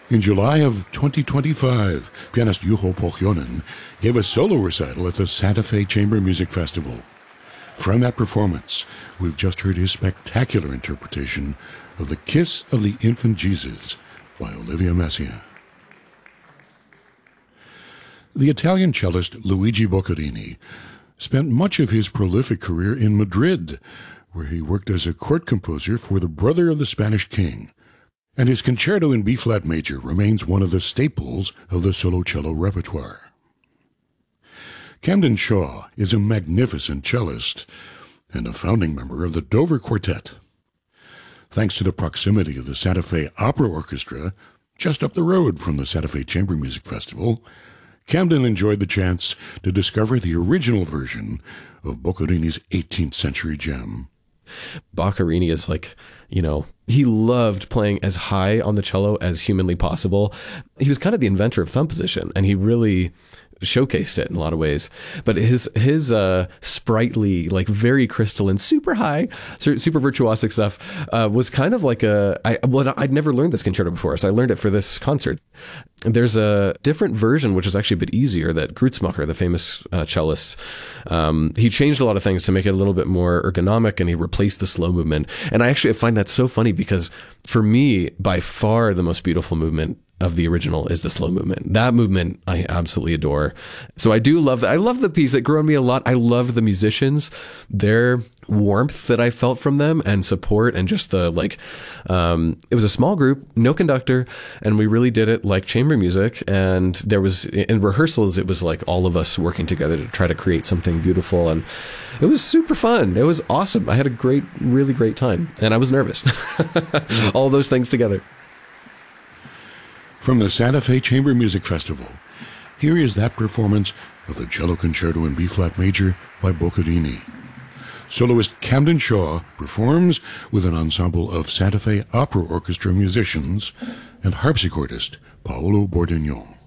In July of 2025, pianist Juho Pohjonen gave a solo recital at the Santa Fe Chamber Music Festival. From that performance, we've just heard his spectacular interpretation of The Kiss of the Infant Jesus by Olivia Messiaen. The Italian cellist Luigi Boccherini spent much of his prolific career in Madrid, where he worked as a court composer for the brother of the Spanish king, and his concerto in B-flat major remains one of the staples of the solo cello repertoire. Camden Shaw is a magnificent cellist and a founding member of the Dover Quartet. Thanks to the proximity of the Santa Fe Opera Orchestra, just up the road from the Santa Fe Chamber Music Festival, Camden enjoyed the chance to discover the original version of Boccherini's 18th century gem. Boccherini is he loved playing as high on the cello as humanly possible. He was kind of the inventor of thumb position, and he really showcased it in a lot of ways. But his sprightly, very crystalline, super high, super virtuosic stuff was kind of like I'd never learned this concerto before, so I learned it for this concert. There's a different version, which is actually a bit easier, that Grützmacher, the famous cellist, he changed a lot of things to make it a little bit more ergonomic, and he replaced the slow movement. And I find that so funny because for me, by far the most beautiful movement of the original is the slow movement. That movement I absolutely adore. So I do love that. I love the piece. It grew on me a lot. I love the musicians, their warmth that I felt from them, and support, and just the it was a small group, no conductor, and we really did it like chamber music. And there was, in rehearsals, it was like all of us working together to try to create something beautiful, and it was super fun. It was awesome. I had a really great time, and I was nervous. All those things together. From the Santa Fe Chamber Music Festival, here is that performance of the Cello Concerto in B-flat major by Boccherini. Soloist Camden Shaw performs with an ensemble of Santa Fe Opera Orchestra musicians and harpsichordist Paolo Bordignon.